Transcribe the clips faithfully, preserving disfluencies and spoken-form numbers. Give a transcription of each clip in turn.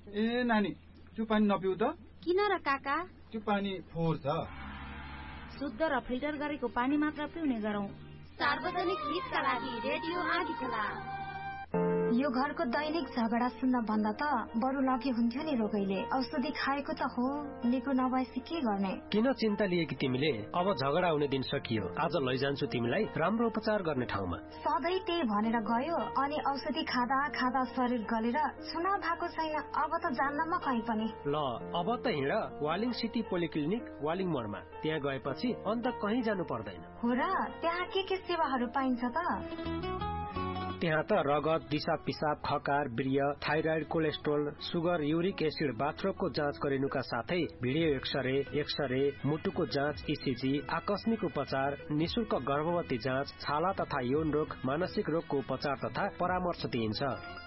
ए नानी, त्यो पानी नपिउ त। किन र काका? त्यो पानी फोहोर छ। शुद्ध र फिल्टर गरेको पानी मात्र पिउने गरौँ। सार्वजनिक हितका लागि रेडियो आँधीखोला। यो घरको दैनिक झगडा सुन्न भन्दा त बरु लगे हुन्थ्यो नि रोगैले। औषधि खाएको त हो, निको नभएपछि के गर्ने? किन चिन्ता लिएकी तिमीले? अब झगडा हुने दिन सकियो। आज लैजान्छु तिमीलाई राम्रो उपचार गर्ने ठाउँमा। सधैँ त्यही भनेर गयो अनि औषधि खाँदा खाँदा शरीर गलेर चुनाव भएको छैन। अब त जान्न म कहीँ पनि। ल अब त हिँड वालिङ सिटी पोलिक्लिनिक वालिङ मोडमा। त्यहाँ गएपछि अन्त कहीँ जानु पर्दैन। हो र? त्यहाँ के के सेवाहरू पाइन्छ त? त्यहाँ त रगत, दिशा पिसाब, खकार, वीर्य, thyroid, cholesterol, sugar, uric acid, बाथरोगको जाँच गरिनुका साथै भिडियो एक्सरे, एक्सरे, मुटुको जाँच, इसिजी, आकस्मिक उपचार, निशुल्क गर्भवती जाँच, छाला तथा यौन रोग, मानसिक रोगको उपचार तथा परामर्श दिइन्छ।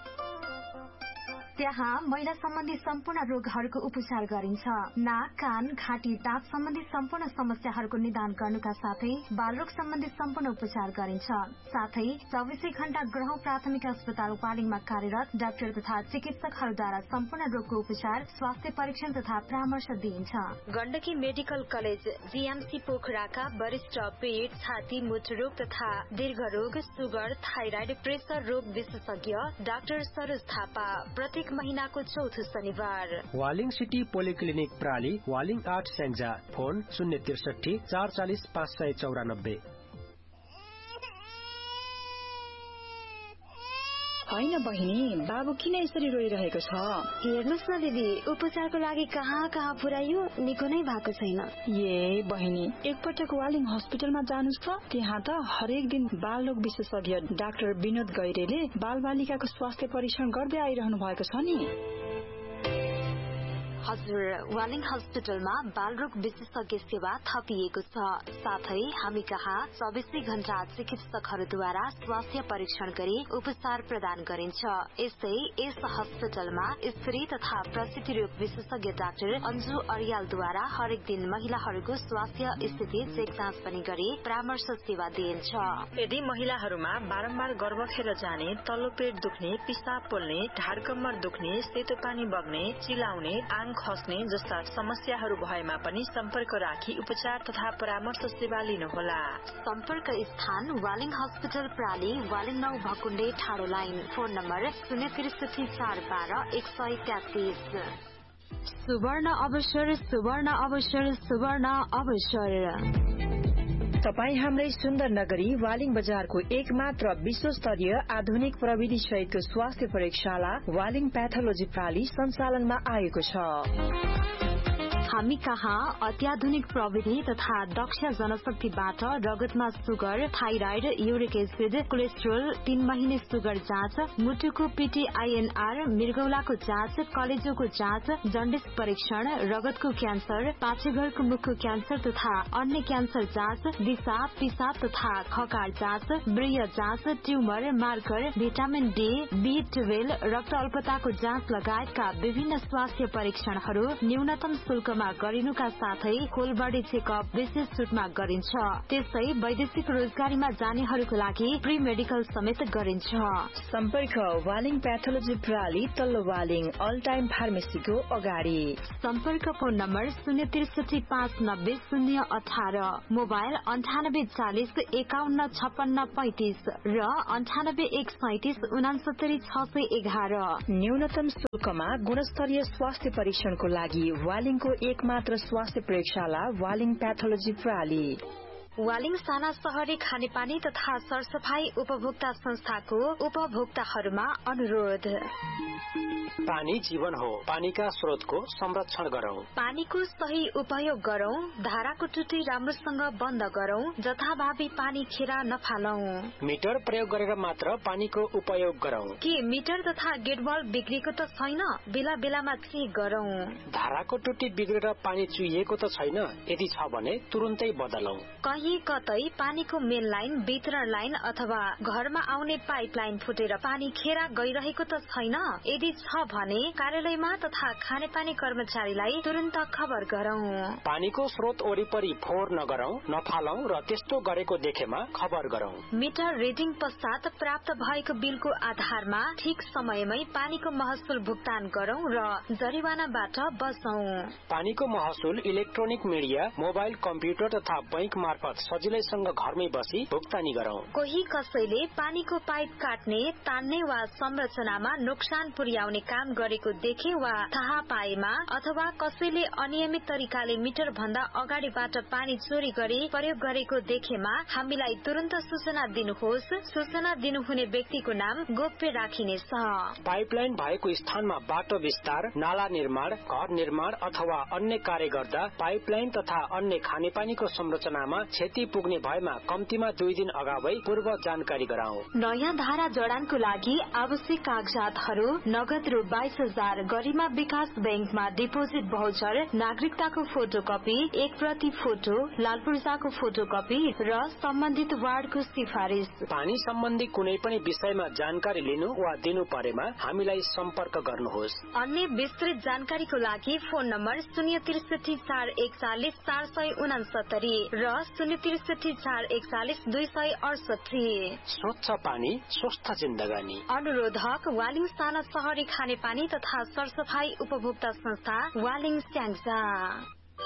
त्यहाँ महिला सम्बन्धी सम्पूर्ण रोगहरूको उपचार गरिन्छ। नाक, कान, घाँटी, दाँत सम्बन्धी सम्पूर्ण समस्याहरूको निदान गर्नुका साथै बालरोग सम्बन्धी सम्पूर्ण उपचार गरिन्छ। साथै चौबिसै घण्टा ग्रह प्राथमिक अस्पताल वालिङमा कार्यरत डाक्टर तथा चिकित्सकहरूद्वारा सम्पूर्ण रोगको उपचार, स्वास्थ्य परीक्षण तथा परामर्श दिइन्छ। गण्डकी मेडिकल कलेज जीएमसी पोखराका वरिष्ठ पेट, छाती, मुटुरोग तथा दीर्घरोग, सुगर, थाइराइड, प्रेसर रोग विशेषज्ञ डाक्टर सरोज थापा प्रत्येक महीनाको चौथो शनिबार। वालिङ सिटी पोलिक्लिनिक प्राली, वालिङ आठ स्याङ्जा। फोन शून्य त्रिसठी चार चालिस पाँच सय चौरानब्बे। होइन बहिनी, बाबु किन यसरी रोइरहेको छ? हेर्नुहोस् न दिदी, उपचारको लागि कहाँ कहाँ पुर्यायो, निको नै भएको छैन। ए बहिनी, एकपटक वालिङ हस्पिटलमा जानुस् त। त्यहाँ त हरेक दिन बाल रोग विशेषज्ञ डाक्टर विनोद गैरेले बाल बालिकाको स्वास्थ्य परीक्षण गर्दै आइरहनु भएको छ नि। हजुर, वालिङ हस्पिटलमा बालरोग विशेषज्ञ सेवा थपिएको छ। साथै हामी कहाँ चौबिसै घण्टा चिकित्सकहरूद्वारा स्वास्थ्य परीक्षण गरी उपचार प्रदान गरिन्छ। यस्तै यस हस्पिटलमा स्त्री तथा प्रसूति रोग विशेषज्ञ डाक्टर अन्जु अर्यालद्वारा हरेक दिन महिलाहरूको स्वास्थ्य स्थिति चेक जाँच पनि गरी परामर्श सेवा दिइन्छ। यदि महिलाहरूमा बारम्बार गर्भ खेर जाने, तल्लो पेट दुख्ने, पिसाब पोल्ने, ढाड कम्मर दुख्ने, सेतो पानी बग्ने, चिलाउने, आङ खस्ने जस्ता समस्याहरू भएमा पनि सम्पर्क राखी उपचार तथा परामर्श सेवा लिनुहोला। सम्पर्क स्थान वालिङ हस्पिटल प्राली, वालिङ नौ भकुण्डे ठाडो लाइन। फोन नम्बर शून्य त्रिसठी चार बाह्र एक सय तेत्तीस। सुवर्ण अवसर, सुवर्ण अवसर, सुवर्ण अवसर। तपाई हाम्रै सुन्दर नगरी वालिङ बजारको एक मात्र विश्वस्तरीय आधुनिक प्रविधि सहितको स्वास्थ्य प्रयोगशाला वालिङ प्याथोलोजी प्राली सञ्चालनमा आएको छ। हामी कहाँ अत्याधुनिक प्रविधि तथा दक्ष जनशक्तिबाट रगतमा sugar, thyroid, uric acid, cholesterol, तीन महिने सुगर जाँच, मुटुको पीटीआईएनआर, मृगौलाको जाँच, कलेजोको जाँच, जन्डिस परीक्षण, रगतको क्यान्सर, पाठेघरको मुखको क्यान्सर तथा अन्य क्यान्सर जाँच, दिशा पिसाब तथा खकार जाँच, वीर्य जाँच, tumour, marker, vitamin D, be twelve, रक्त अल्पताको जाँच लगायतका विभिन्न स्वास्थ्य परीक्षणहरू न्यूनतम शुल्कमा गरिनुका साथै होल बडी चेकअप विशेष छुटमा गरिन्छ। त्यसै वैदेशिक रोजगारीमा जानेहरूको लागि प्री मेडिकल समेत गरिन्छ। सम्पर्क वालिङ प्याथोलोजी प्राली, तल्लो वालिङ, अल टाइम फार्मेसीको अगाडि। सम्पर्क फोन नम्बर शून्य त्रिसठी पाँच नब्बे शून्य अठार, मोबाइल अन्ठानब्बे चालिस एकाउन्न छप्पन्न पैंतिस र अन्ठानब्बे एक सैतिस उनासत्तरी छ सय एघार। न्यूनतम शुल्कमा गुणस्तरीय स्वास्थ्य परीक्षणको लागि वालिङको एक मात्र स्वास्थ्य प्रयोगशाला वालिङ प्याथोलोजी प्राली। वालिङ साना शहरी खानेपानी तथा सरसफाई उपभोक्ता संस्थाको उपभोक्ताहरूमा अनुरोध। पानी जीवन हो, पानीका स्रोतको संरक्षण गरौं। पानीको सही उपयोग गरौं, धाराको टुटी राम्रोसँग बन्द गरौं, जथाभावी पानी खेर नफालौं। मिटर प्रयोग गरेर मात्र पानीको उपयोग गरौं। के मिटर तथा गेटबल बिग्रेको त छैन? बेला बेलामा चेक गरौं। धाराको टुटी बिग्रेर पानी चुहिएको त छैन? यदि छ भने तुरुन्तै बदलौं। कहीँ कही कतै पानीको मेन लाइन, वितरण लाइन अथवा घरमा आउने पाइप लाइन फुटेर पानी खेरा गइरहेको त छैन? यदि छ भने कार्यालयमा तथा खानेपानी कर्मचारीलाई तुरन्त खबर गरौं। पानीको स्रोत वरिपरि फोहोर नगरौं, नफालौं र त्यस्तो गरेको देखेमा खबर गरौं। मिटर रिडिङ पश्चात प्राप्त भएको बिलको आधारमा ठिक समयमै पानीको महसुल भुक्तान गरौं र जरिवानाबाट बचौं। पानीको महसुल इलेक्ट्रोनिक मिडिया, मोबाइल, कम्प्युटर तथा बैंक मार्फत सजिलैसँग घरमै बसी भुक्तानी गरौं। कोही कसैले पानीको पाइप काट्ने, तान्ने वा संरचनामा नोक्सान पुर्याउने काम गरेको देखे वा थाहा पाएमा अथवा कसैले अनियमित तरिकाले मिटर भन्दा अगाडिबाट पानी चोरी गरी प्रयोग गरेको देखेमा हामीलाई तुरन्त सूचना दिनुहोस्। सूचना दिनुहुने व्यक्तिको नाम गोप्य राखिनेछ। पाइपलाइन भएको स्थानमा बाटो विस्तार, नाला निर्माण, घर निर्माण अथवा अन्य कार्य गर्दा पाइपलाइन तथा अन्य खानेपानीको संरचनामा क्षति पुग्ने भएमा कम्तीमा दुई दिन अगावै पूर्व जानकारी गराऊ। नयाँ धारा जडानको लागि आवश्यक कागजातहरू नगद रु बाइस हजार, गरिमा विकास बैंकमा डिपोजिट भाउचर, नागरिकताको फोटोकपी, एक प्रति फोटो, लाल पूर्जाको फोटोकपी र सम्बन्धित वार्डको सिफारिस। पानी सम्बन्धी कुनै पनि विषयमा जानकारी लिनु वा दिनु परेमा हामीलाई सम्पर्क गर्नुहोस्। अन्य विस्तृत जानकारीको लागि फोन नम्बर शून्य त्रिसठी चार एकचालिस चार सय उनासत्तरी र शून्य त्रिसठी चार एकचालिस दुई सय अडसठी। स्वच्छ पानी स्वस्थ जिन्दगानी। अनुरोधक वालिङ साना शहरी खानेपानी तथा सरसफाई उपभोक्ता संस्था वालिङ स्याङ्जा।